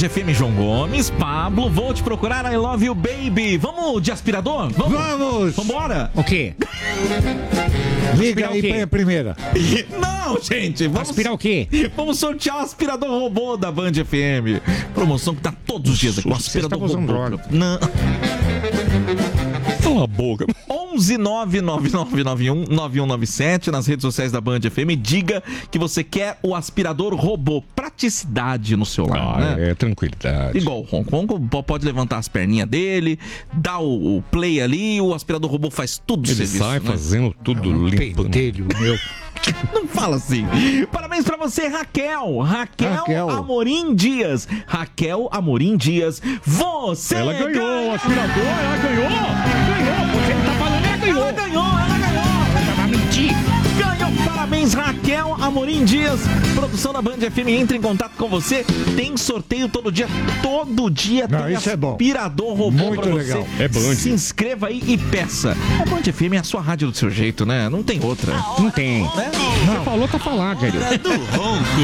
FM, João Gomes. Pablo, vou te procurar, I love you, baby. Vamos de aspirador? Vamos! Vambora? O quê? Liga aí pra primeira. Não, gente. Vamos aspirar o quê? Vamos sortear o aspirador robô da Band FM. Promoção que tá todos os dias aqui. O aspirador você tá usando robô. droga. Não. Cala a boca. 11999919197 nas redes sociais da Band FM. Diga que você quer o aspirador robô. Praticidade no seu lar, né? É tranquilidade. Igual o Ronco. O Ronco pode levantar as perninhas dele, dá o play ali, o aspirador robô faz tudo o Ele serviço. sai fazendo tudo limpo. Dele, meu. Não fala assim. Parabéns pra você, Raquel. Raquel Amorim Dias. Raquel Amorim Dias. Você Ela ganhou o aspirador, ela ganhou. Ganhou, você não tá falando, ela ganhou. Ela ganhou. Vai mentir. Ganhou, parabéns, Raquel Amorim Dias. Produção da Band FM entra em contato com você. Tem sorteio todo dia. Todo dia Não, tem isso é bom. aspirador robô Muito pra legal. você. É Band. Se inscreva aí e peça. A Band FM é a sua rádio do seu jeito, né? Não tem outra. Não tem. Você falou, tá falando, velho. Do Ronco.